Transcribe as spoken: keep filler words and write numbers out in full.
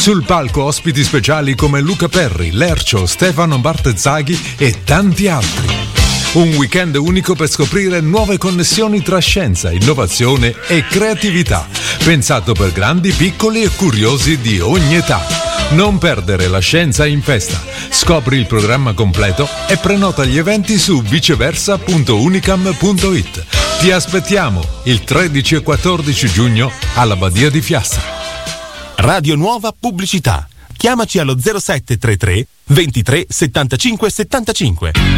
Sul palco ospiti speciali come Luca Perri, Lercio, Stefano Bartezzaghi e tanti altri. Un weekend unico per scoprire nuove connessioni tra scienza, innovazione e creatività, pensato per grandi, piccoli e curiosi di ogni età. Non perdere la scienza in festa. Scopri il programma completo e prenota gli eventi su viceversa punto unicam punto it. Ti aspettiamo il tredici e quattordici giugno alla Badia di Fiastra. Radio Nuova Pubblicità. Chiamaci allo zero sette tre tre ventitré settantacinque settantacinque.